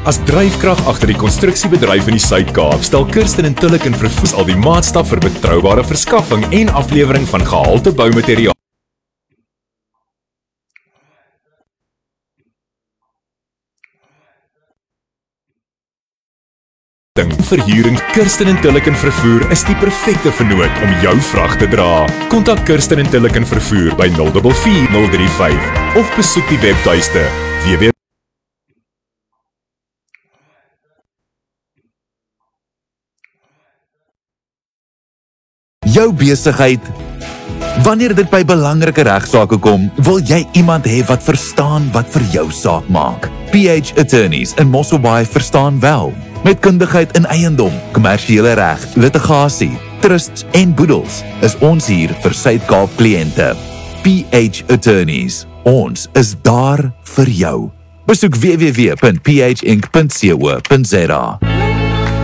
As dryfkrag agter die konstruksiebedryf in die Suid-Kaap, stel Kirsten en Tulloch en Vervoer al die maatstaf vir betroubare verskaffing en aflewering van gehalte boumateriaal. Verhuuring Kirsten en Tulloch en Vervoer is die perfekte vennoot om jou vrag te dra. Kontak Kirsten en Tulloch en Vervoer by 044 035 of besoek die webtuiste www. Jou besigheid. Wanneer dit by belangrike regsaake kom, wil jy iemand hê wat verstaan wat vir jou saak maak. PH Attorneys in Mosselbaai verstaan wel. Met kundigheid in eiendom, kommersiële reg, litigasie, trusts en boedels is ons hier vir Suid-Kaap kliënte. PH Attorneys. Ons is daar vir jou. Besoek www.phinc.co.za.